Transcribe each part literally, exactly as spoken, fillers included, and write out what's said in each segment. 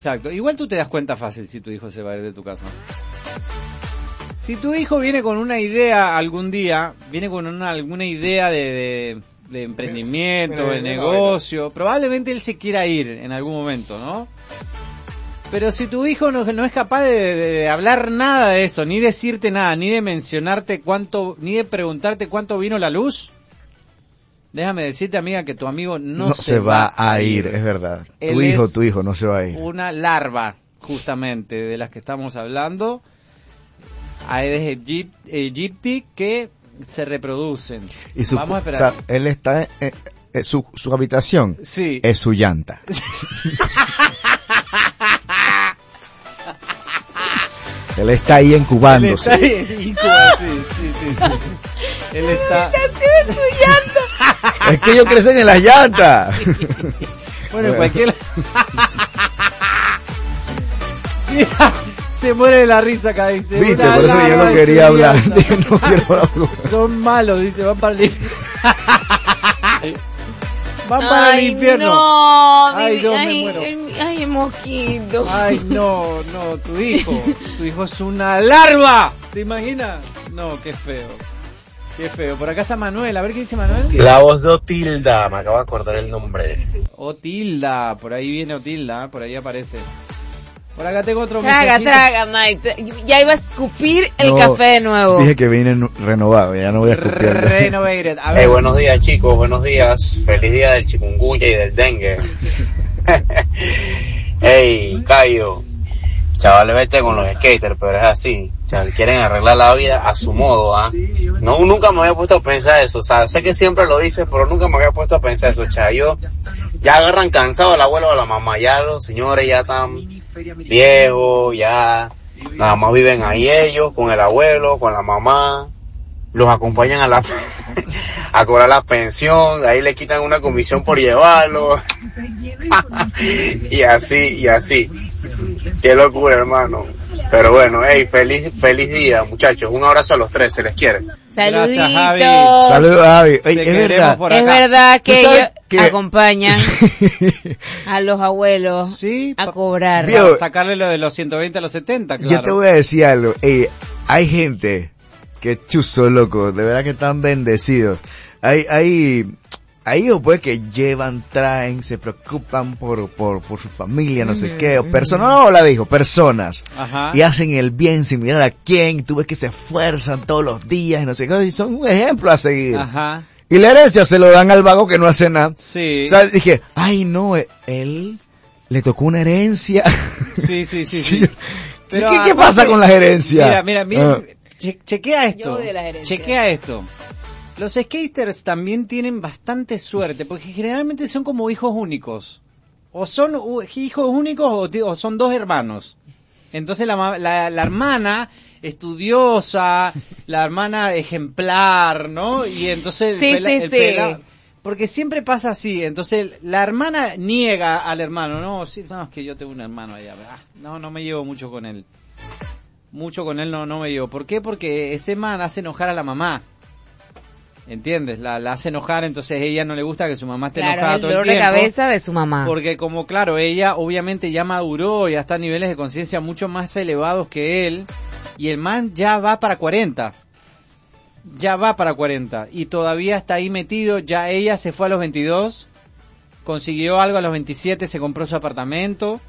Exacto. Igual tú te das cuenta fácil si tu hijo se va a ir de tu casa. Si tu hijo viene con una idea algún día, viene con una, alguna idea de, de, de emprendimiento, pero, pero, de negocio, no, probablemente él se quiera ir en algún momento, ¿no? Pero si tu hijo no, no es capaz de, de, de hablar nada de eso, ni decirte nada, ni de mencionarte cuánto, ni de preguntarte cuánto vino la luz, déjame decirte, amiga, que tu amigo no, no se, se va, va a ir, es verdad. Él tu hijo, tu hijo no se va a ir. Una larva, justamente, de las que estamos hablando, Aedes aegypti, que se reproducen. Y su, Vamos a esperar. O sea, él está, en, en su, su habitación sí. es su llanta. Él está ahí incubándose. Él está ahí incubándose, sí, sí, sí, sí. Él está... en su llanta. Es que ellos crecen en las llantas. Sí. Bueno, en cualquier... Mira, se muere de la risa acá, dice. Viste, por eso yo no quería hablar. No quiero hablar. Son malos, dice, van para el infierno. Van para ay, el infierno. No, ay, mi, no, ay, me muero. Ay, mosquito. Ay, no, no, tu hijo. Tu hijo es una larva. ¿Te imaginas? No, qué feo. Qué feo. Por acá está Manuel. A ver qué dice Manuel. La voz de Otilda. Me acabo de acordar el nombre. Otilda. Por ahí viene Otilda. Por ahí aparece. Por acá tengo otro traga, mensajito. Traga, Mike. Ya iba a escupir el no, café de nuevo. Dije que viene renovado, ya no voy a escupir. Renovated. A ver. Hey, buenos días, chicos, buenos días. Feliz día del chikungunya y del dengue. Hey, Cayo. Chavales, vete con los skaters, pero es así. Chavales, quieren arreglar la vida a su modo, ¿ah? ¿eh? No, nunca me había puesto a pensar eso. O sea, sé que siempre lo dices, pero nunca me había puesto a pensar eso, chaval. Ya agarran cansado al abuelo o a la mamá. Ya los señores ya están viejos, ya nada más viven ahí ellos, con el abuelo, con la mamá. Los acompañan a la a cobrar la pensión, de ahí le quitan una comisión por llevarlo. y así, y así. Qué locura, hermano. Pero bueno, hey, feliz feliz día, muchachos. Un abrazo a los tres, se les quiere. Saluditos. Gracias, Javi. Saludos, Javi. Ey, es verdad. Es verdad que ellos que... acompañan a los abuelos sí, a cobrar. Para sacarle lo de los ciento veinte a los setenta, claro. Yo te voy a decir algo. Ey, hay gente que chuzo, loco. De verdad que están bendecidos. Hay, hay, hay hijos pues que llevan, traen, se preocupan por, por, por su familia, no mm-hmm, sé qué. O personas, mm-hmm. no la dijo, personas. Ajá. Y hacen el bien sin mirar a quién. Tú ves que se esfuerzan todos los días y no sé qué. Y son un ejemplo a seguir. Ajá. Y la herencia se lo dan al vago que no hace nada. Sí. O sea, dije, ay no, él le tocó una herencia. Sí, sí, sí. sí. sí. Pero, ¿Qué, ¿Qué pasa con las herencias? Mira, mira, mira. Ah. Che, chequea esto. Yo de las herencias. Chequea esto. Los skaters también tienen bastante suerte, porque generalmente son como hijos únicos. O son uh, hijos únicos o, o son dos hermanos. Entonces la, la, la hermana estudiosa, la hermana ejemplar, ¿no? Y entonces sí, el, pela, sí, el sí. pela, porque siempre pasa así. Entonces la hermana niega al hermano, no, sí, no, es que yo tengo un hermano allá, ah, no, no me llevo mucho con él. Mucho con él no, no me llevo. ¿Por qué? Porque ese man hace enojar a la mamá. ¿Entiendes? La, la hace enojar, entonces a ella no le gusta que su mamá esté claro, enojada el todo el dolor tiempo. de cabeza de su mamá. Porque como, claro, ella obviamente ya maduró, ya está a niveles de conciencia mucho más elevados que él, y el man ya va para cuarenta. Ya va para cuarenta. Y todavía está ahí metido, ya ella se fue a los veintidós, consiguió algo a los veintisiete, se compró su apartamento,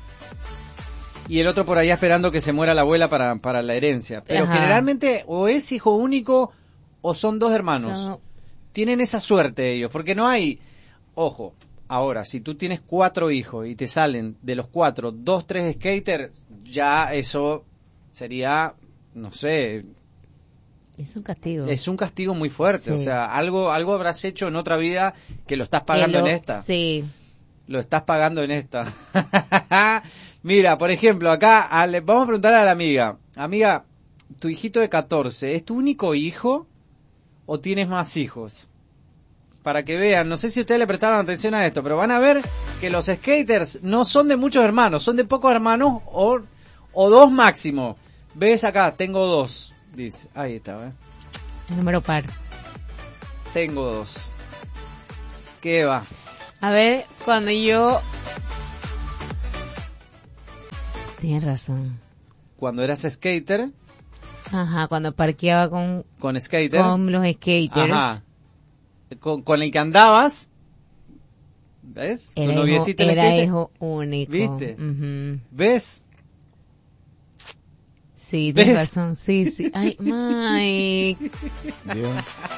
y el otro por allá esperando que se muera la abuela para, para la herencia. Pero Ajá. generalmente o es hijo único o son dos hermanos. So... Tienen esa suerte ellos, porque no hay... Ojo, ahora, si tú tienes cuatro hijos y te salen de los cuatro, dos, tres skaters, ya eso sería, no sé... Es un castigo. Es un castigo muy fuerte, sí. O sea, algo algo habrás hecho en otra vida que lo estás pagando lo... en esta. Sí. Lo estás pagando en esta. Mira, por ejemplo, acá ale, vamos a preguntar a la amiga. Amiga, tu hijito de catorce, ¿es tu único hijo o tienes más hijos? Para que vean, no sé si ustedes le prestaron atención a esto, pero van a ver que los skaters no son de muchos hermanos, son de pocos hermanos o, o dos máximo. ¿Ves acá? Tengo dos, dice. Ahí está, ¿eh? El número par. Tengo dos. ¿Qué va? A ver, cuando yo Tienes razón. Cuando eras skater, Ajá, cuando parqueaba con, con skater, con los skaters. ajá, con, con el que andabas, ¿ves? Era, Tu hijo, noviecito el era skater. hijo único. ¿Viste? Ujú. ¿Ves? Sí, tienes ¿Ves? razón. Sí, sí. Ay, Mike. Dios.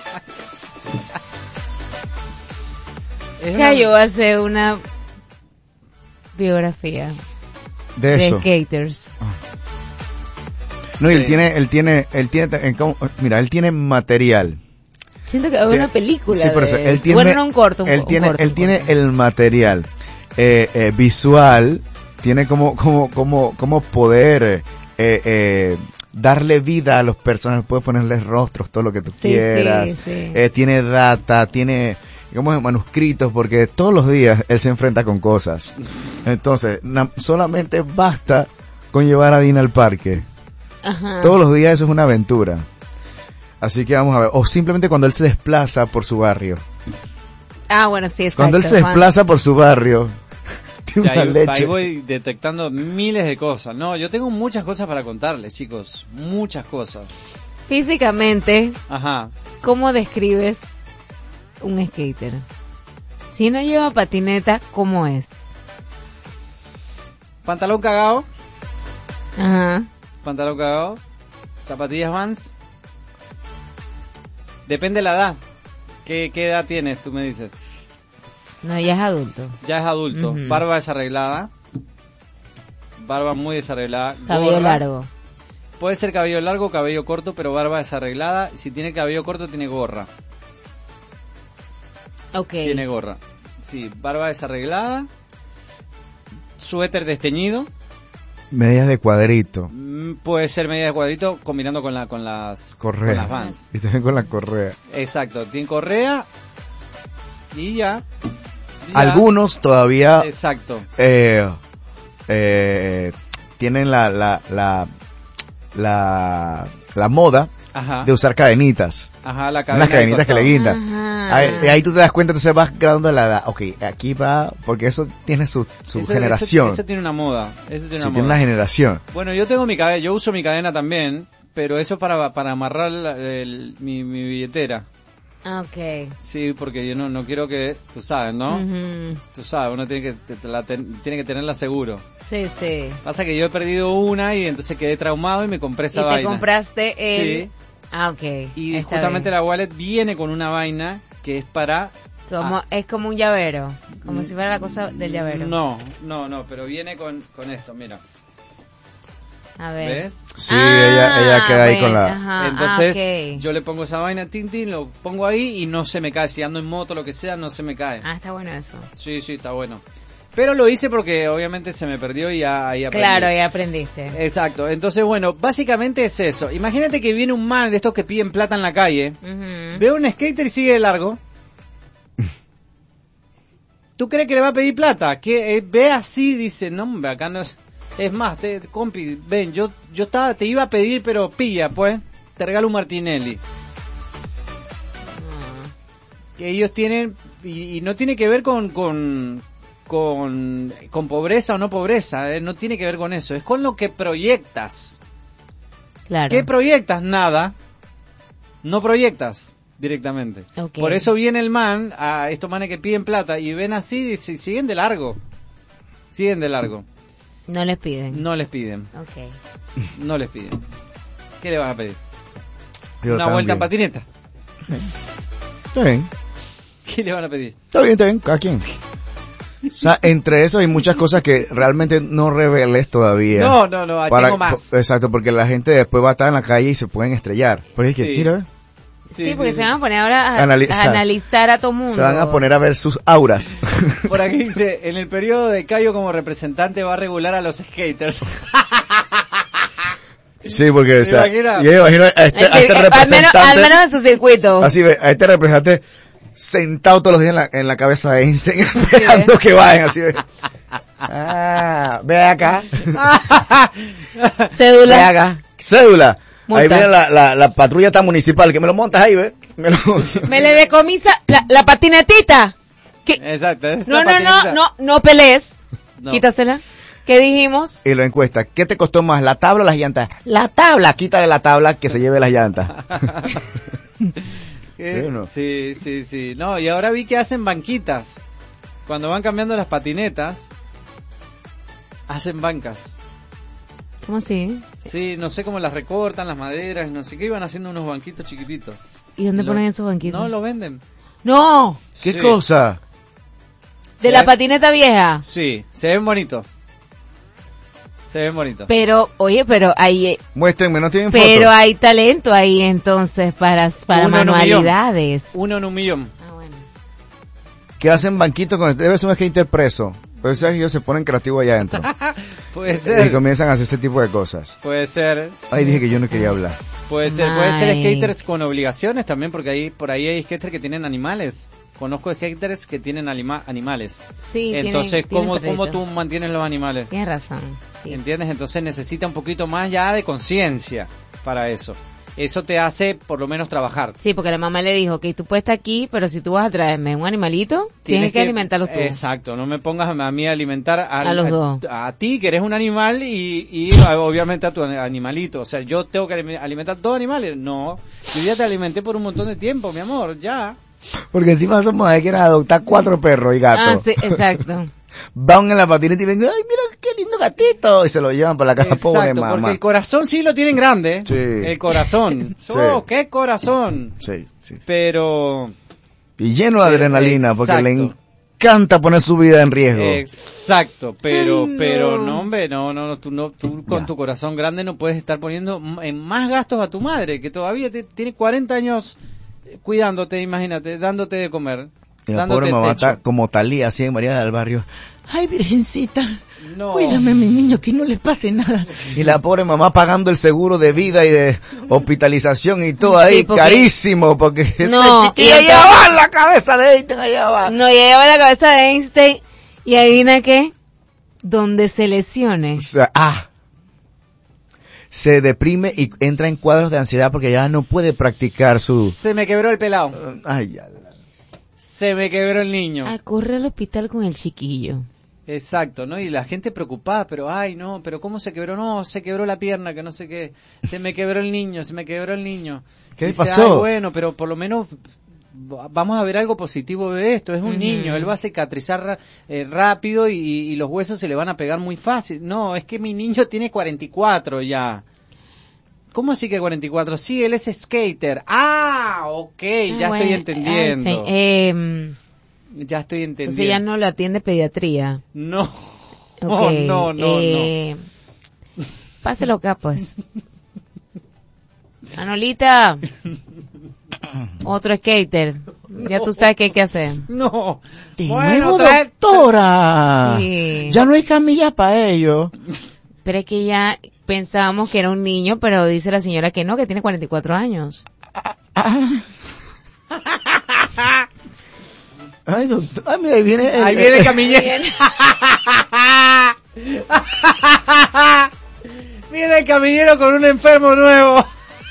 Es Ya una- yo voy a hacer una biografía De de eso. skaters. No, y él Sí. tiene, él tiene, él tiene, eh, ¿cómo? Mira, él tiene material. Siento que hay Tiene- una película Sí, por eso, de... él tiene, bueno, no un corto, un, él un tiene, corto, él un tiene corto. el material eh, eh, visual, tiene como, como, como, como poder eh, eh, darle vida a los personajes, puede ponerles rostros, todo lo que tú Sí, quieras, sí, sí. Eh, tiene data, tiene digamos manuscritos, porque todos los días él se enfrenta con cosas. Entonces, na- solamente basta con llevar a Dina al parque. Ajá. Todos los días eso es una aventura. Así que vamos a ver. O simplemente cuando él se desplaza por su barrio. Ah, bueno, sí, exacto. Cuando él se Juan. desplaza por su barrio. Tiene Ya, una ahí, leche. ahí voy detectando miles de cosas. No, yo tengo muchas cosas para contarles, chicos. Muchas cosas. Físicamente, Ajá. ¿cómo describes un skater? Si no lleva patineta, ¿cómo es? Pantalón cagado. Ajá. Pantalón cagado. Zapatillas Vans. Depende de la edad. ¿Qué, qué edad tienes? Tú me dices. No, ya es adulto. Ya es adulto. Ujú. Barba desarreglada. Barba muy desarreglada. Cabello Gorra. largo. Puede ser cabello largo o cabello corto, pero barba desarreglada. Si tiene cabello corto, tiene gorra. Ok. Tiene gorra. Sí, barba desarreglada. Suéter desteñido. Medias de cuadrito. Mm, Puede ser media de cuadrito combinando con la con las Correa. con las Vans. Y también con la correa. Exacto, tiene correa y ya. ya. Algunos todavía Exacto. eh, eh, tienen la, la, la, la, la moda Ajá. de usar cadenitas. Ajá, la cadena Unas cadenitas del que le costado. guindan. Ajá. Ahí, ahí tú te das cuenta, entonces vas graduando la edad. Ok, aquí va, porque eso tiene su, su Eso- generación. Eso, eso tiene una moda. Eso tiene Sí, una tiene moda. una generación. Bueno, yo tengo mi cadena, yo uso mi cadena también, pero eso para para amarrar la- el- mi, mi billetera. Ah, ok. Sí, porque yo no no quiero que, tú sabes, ¿no? Ujú. Tú sabes, uno tiene que te- te la ten- tiene que tenerla seguro. Sí, sí. Pasa que yo he perdido una y entonces quedé traumado y me compré esa Y te vaina. compraste el... Sí. Ah, ok. Y Está justamente bien. la wallet viene con una vaina que es para... Como, ah, es como un llavero. Como si fuera la cosa del llavero. No, no, no, pero viene con, con esto, mira. A ver. ¿Ves? Sí, ella, ella queda ahí con bueno, la... ajá, Entonces ah, ok. yo le pongo esa vaina, tin, tin, lo pongo ahí y no se me cae. Si ando en moto, lo que sea, no se me cae. Ah, está bueno eso. Sí, sí, está bueno. Pero lo hice porque obviamente se me perdió y ya- ahí aprendí. Claro, ya aprendiste. Exacto. Entonces, bueno, básicamente es eso. Imagínate que viene un man de estos que piden plata en la calle. Ujú. Ve un skater y sigue de largo. ¿Tú crees que le va a pedir plata? Que eh, ve así, dice, no, hombre, acá no es... Es más, te, compi, ven, yo yo estaba, te iba a pedir, pero pilla, pues, te regalo un Martinelli. Ah. Que ellos tienen, y, y no tiene que ver con, con, con, con pobreza o no pobreza, eh, no tiene que ver con eso, es con lo que proyectas. Claro. ¿Qué proyectas? Nada. No proyectas directamente. Ok. Por eso viene el man, a estos manes que piden plata, y ven así y si- siguen de largo. Siguen de largo. No les piden. No les piden. Ok. No les piden. ¿Qué le van a pedir? Yo Una vuelta en también. patineta. Está bien, ¿Qué le van a pedir? está bien, está bien, cada quien. O sea, entre eso hay muchas cosas que realmente no reveles todavía. No, no, no, Para- tengo más. Exacto, porque la gente después va a estar en la calle y se pueden estrellar. Porque es que, Sí. mira, Sí, porque se van a poner ahora a, Analizar. a analizar a todo mundo. se van a poner a ver sus auras. Por aquí dice, en el periodo de Cayo como representante va a regular a los skaters. Sí, porque, o ¿Te sea, imaginas? yo imagino a este, Es a este que, eh, al, menos, representante, al menos en su circuito. así ve, a este representante sentado todos los días en la, en la cabeza de Einstein, esperando que vayan, así ve. Ah, ve acá, ve Cédula. acá, cédula. Multa. Ahí viene la, la, la patrulla tan municipal, que me lo montas ahí, ve. Me lo... Me le decomisa la, la patinetita. ¿Qué? Exacto. esa No, no, no, patineta. no, no pelees. No. Quítasela. ¿Qué dijimos? Y lo encuesta. ¿Qué te costó más, la tabla o las llantas? La tabla, quítale la tabla que se lleve las llantas. ¿Qué? ¿Sí o no? Sí, sí, sí. No, y ahora vi que hacen banquitas. Cuando van cambiando las patinetas, hacen bancas. ¿Cómo así? Sí, no sé cómo las recortan, las maderas, no sé qué, iban haciendo unos banquitos chiquititos. ¿Y dónde Lo- ponen esos banquitos? No, lo venden. ¡No! ¿Qué Sí. cosa? De Sí. la patineta vieja. Sí, se ven bonitos. Se ven bonitos. Pero, oye, pero hay, Muéstrenme, ¿no tienen pero fotos? hay talento ahí entonces para, para Uno en un millón. manualidades. Uno en un millón. Ah, bueno. Que hacen banquitos con... Debe ser un skater preso. Pero eso es que ellos se ponen creativos allá adentro. Puede Y ser. comienzan a hacer ese tipo de cosas. Puede ser. Ay, dije que yo no quería hablar. Puede ser. Puede ser Ay. skaters con obligaciones también, porque ahí por ahí hay skaters que tienen animales. Conozco skaters que tienen anima- animales. Sí, tiene- Entonces, tiene ¿cómo, perrito. ¿cómo tú mantienes los animales? Tienes razón. Sí. ¿Entiendes? Entonces necesita un poquito más ya de conciencia para eso. Eso te hace por lo menos trabajar. Sí, porque la mamá le dijo que tú puedes estar aquí, pero si tú vas a traerme un animalito, tienes, que, alimentarlos tú. Exacto, no me pongas a mí a alimentar a, A los dos. a, a ti, que eres un animal, y, y obviamente a tu animalito. O sea, yo tengo que alime- alimentar dos animales. No, yo ya te alimenté por un montón de tiempo, mi amor, ya. Porque encima somos de que quieren adoptar cuatro perros y Ah, gatos. sí, exacto. Van en la patineta y ven, ay, mira qué lindo gatito. Y se lo llevan para la casa, pobre Exacto, porque mamá. el corazón sí lo tienen grande. Sí. El corazón. Sí. Oh, qué corazón. Sí, sí. Pero... Y lleno de adrenalina, porque le Exacto. encanta poner su vida en riesgo. Exacto, pero Ay, no. pero no, hombre, no, no, no, tú, no, tú con Ya. tu corazón grande no puedes estar poniendo m- en más gastos a tu madre, que todavía te- tiene cuarenta años eh, cuidándote, imagínate, dándote de comer, Y la dándote pobre el mamá techo. está como Talía, así en María del Barrio. Ay, virgencita, No. cuídame mi niño, que no le pase nada. Y la pobre mamá pagando el seguro de vida y de hospitalización y todo ahí, Sí, porque- carísimo, porque No, ese y chiquillo allá entonces- va en la cabeza de Einstein, allá va. No, ya lleva la cabeza de Einstein y adivina qué, donde se lesione. O sea, ah, se deprime y entra en cuadros de ansiedad porque ya no puede practicar su... Se me quebró el pelado, Ay, ya. se me quebró el niño. A correr al hospital con el chiquillo. Exacto, ¿no? Y la gente preocupada, pero ay, no, pero ¿cómo se quebró? No, se quebró la pierna, que no sé qué. Se me quebró el niño, se me quebró el niño. ¿Qué le Dice, pasó? "Ay, bueno, pero por lo menos vamos a ver algo positivo de esto. Es un Ujú. niño, él va a cicatrizar ra- eh, rápido y, y los huesos se le van a pegar muy fácil. No, es que mi niño tiene cuarenta y cuatro ya. ¿Cómo así que cuarenta y cuatro? Sí, él es skater. Ah, ok, ya Ah, bueno, estoy entendiendo. ah, sí, eh, Ya estoy entendiendo. entonces ya no lo atiende pediatría. No. Ok, No, no, no, eh, Páselo acá, pues. Anolita. Otro skater. Ya tú sabes qué hay que hacer. no. De Bueno, nuevo, trae- doctora. Sí. Ya no hay camilla para ellos. Pero es que ya pensábamos que era un niño, pero dice la señora que no, que tiene cuarenta y cuatro años. Ay, doctor. Ay, mira, ahí viene el, Ahí viene el camillero. Viene el camillero con un enfermo nuevo.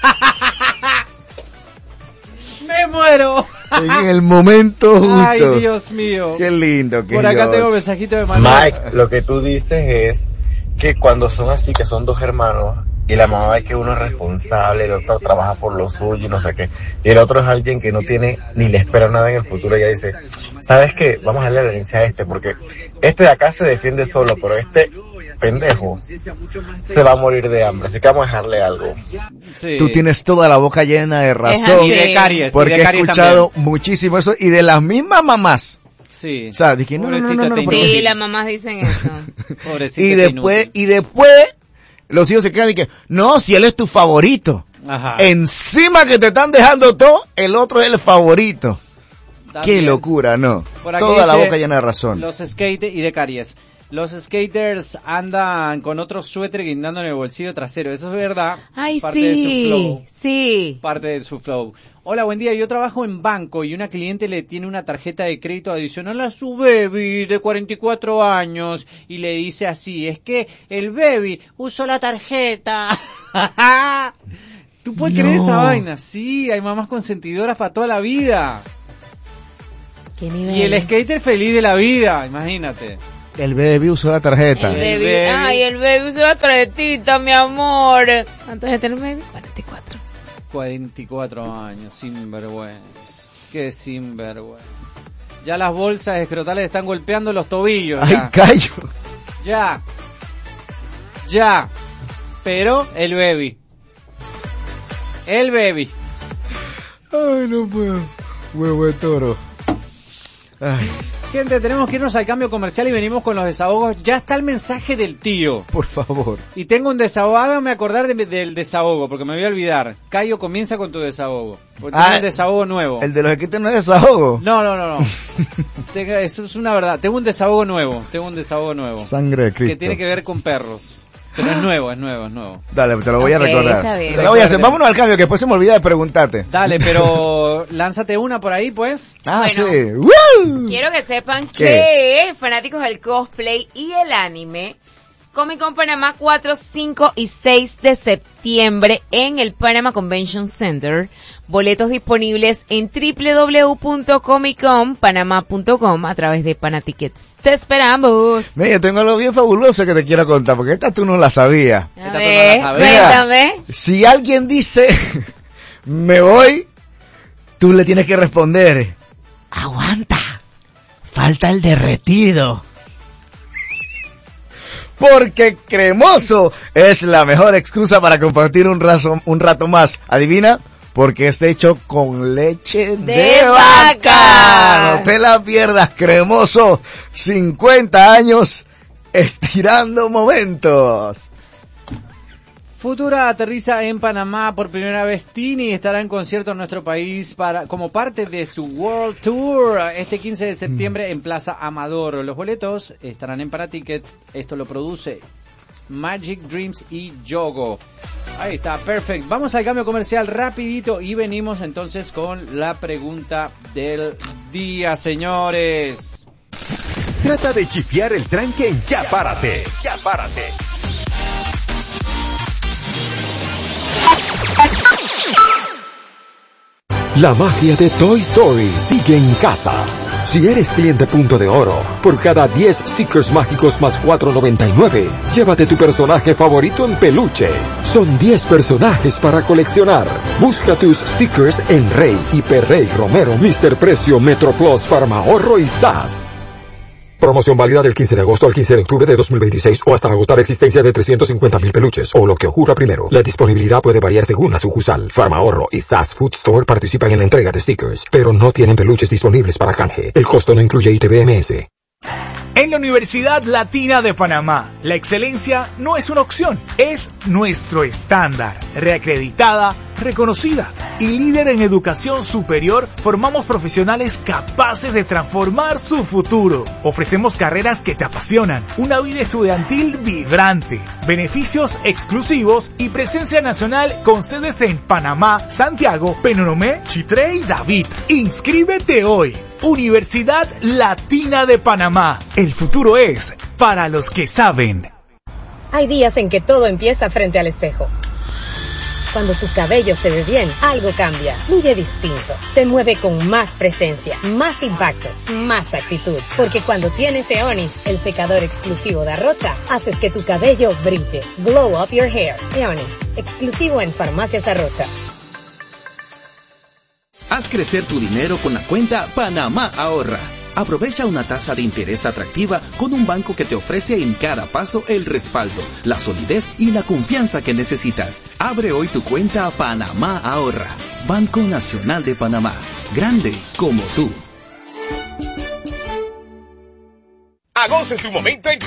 Me muero. en el momento justo. Ay, Dios mío. Qué lindo que Por acá yo- tengo un mensajito de Manuel. Mike, lo que tú dices es que cuando son así, que son dos hermanos, y la mamá ve que uno es responsable, el otro trabaja por lo suyo y no sé qué, y el otro es alguien que no tiene ni le espera nada en el futuro, ella dice, ¿sabes qué? Vamos a darle la herencia a este, porque este de acá se defiende solo, pero este pendejo se va a morir de hambre, así que vamos a dejarle algo. Sí. Tú tienes toda la boca llena de razón. Y de caries. y Porque de he caries escuchado también. muchísimo eso y de las mismas mamás. Sí. O sea, dije, no, no, no, Pobrecita no, no, te porque- Sí, inútil. las mamás dicen eso. Pobrecita y te después, inútil. y después, los hijos se quedan y que, no, si él es tu favorito. Ajá. Encima que te están dejando todo, el otro es el favorito. Qué También. locura, ¿no? Por aquí Toda la dice, boca llena de razón. Los skaters y de caries. Los skaters andan con otro suéter guindando en el bolsillo trasero. Eso es verdad. Ay, Parte de su sí, flow. sí. Parte de su flow. Hola, buen día. Yo trabajo en banco y una cliente le tiene una tarjeta de crédito adicional a su baby de cuarenta y cuatro años y le dice así, es que el baby usó la tarjeta. ¿Tú puedes No. creer esa vaina? Sí, hay mamás consentidoras para toda la vida. ¿Qué nivel? Y el skater feliz de la vida, imagínate. El baby usó la tarjeta. El El baby, baby. ay, el baby usó la tarjetita, mi amor. ¿Cuántos años tiene el baby? cuarenta y cuatro. cuarenta y cuatro años, sinvergüenza. Qué sinvergüenza. Ya las bolsas escrotales están golpeando los tobillos. Ay, Ya. callo. Ya. Ya. Pero el baby. El baby. Ay, no puedo. Huevo de toro. Ay, Gente, tenemos que irnos al cambio comercial y venimos con los desahogos. Ya está el mensaje del tío. por favor. Y tengo un desahogo. Hágame acordar de- del desahogo, porque me voy a olvidar. Cayo, comienza con tu desahogo. Porque Ah, tengo un desahogo nuevo. El de los esquites no es desahogo. No, no, no, no. Tengo- Eso es una verdad. Tengo un desahogo nuevo. Tengo un desahogo nuevo. Sangre de Cristo. Que tiene que ver con perros. Pero es nuevo, es nuevo, es nuevo. Dale, te lo voy Ok, a recordar. está bien. Te lo voy a hacer. Vámonos al cambio, que después se me olvida de preguntarte. Dale, pero lánzate una por ahí, pues. Ah, Bueno. sí. ¡Woo! Quiero que sepan ¿Qué? que fanáticos del cosplay y el anime, Comic Con Panamá cuatro, cinco y seis de septiembre en el Panama Convention Center. Boletos disponibles en doble u doble u doble u punto comic con panamá punto com a través de Panatickets. ¡Te esperamos! Mira, yo tengo algo bien fabuloso que te quiero contar, porque esta tú no la sabías. A Esta tú no ver, la sabías. cuéntame. Si alguien dice, me voy, tú le tienes que responder, aguanta, falta el derretido. Porque Cremoso es la mejor excusa para compartir un, raso, un rato más. ¿Adivina? Porque es hecho con leche de, De vaca. vaca. No te la pierdas, Cremoso. cincuenta años estirando momentos. Futura aterriza en Panamá por primera vez. Tini estará en concierto en nuestro país para como parte de su World Tour este quince de septiembre en Plaza Amador. Los boletos estarán en Paratickets. Esto lo produce Magic Dreams y Yogo. Ahí está, perfecto. Vamos al cambio comercial rapidito y venimos entonces con la pregunta del día, señores. Trata de chifiar el tranque en Ya Párate. Ya Párate. La magia de Toy Story sigue en casa. Si eres cliente Punto de Oro, por cada diez stickers mágicos más cuatro noventa y nueve, llévate tu personaje favorito en peluche. Son diez personajes para coleccionar. Busca tus stickers en Rey, Hiperrey, Romero, míster Precio, Metroplus, Farmahorro y S A S. Promoción válida del quince de agosto al quince de octubre de dos mil veintiséis o hasta agotar existencia de trescientos cincuenta mil peluches o lo que ocurra primero. La disponibilidad puede variar según la sucursal. Farmahorro y S A S Food Store participan en la entrega de stickers, pero no tienen peluches disponibles para canje. El costo no incluye I T B M S. En la Universidad Latina de Panamá, la excelencia no es una opción, es nuestro estándar. Reacreditada, reconocida y líder en educación superior, formamos profesionales capaces de transformar su futuro. Ofrecemos carreras que te apasionan, una vida estudiantil vibrante, beneficios exclusivos y presencia nacional con sedes en Panamá, Santiago, Penonomé, Chitré y David. Inscríbete hoy. Universidad Latina de Panamá. El futuro es para los que saben. Hay días en que todo empieza frente al espejo. Cuando tu cabello se ve bien, algo cambia. Fluye distinto. Se mueve con más presencia, más impacto, más actitud. Porque cuando tienes Eonis, el secador exclusivo de Arrocha, haces que tu cabello brille. Glow up your hair. Eonis, exclusivo en Farmacias Arrocha. Haz crecer tu dinero con la cuenta Panamá Ahorra. Aprovecha una tasa de interés atractiva con un banco que te ofrece en cada paso el respaldo, la solidez y la confianza que necesitas. Abre hoy tu cuenta Panamá Ahorra. Banco Nacional de Panamá. Grande como tú. Agosto es tu momento en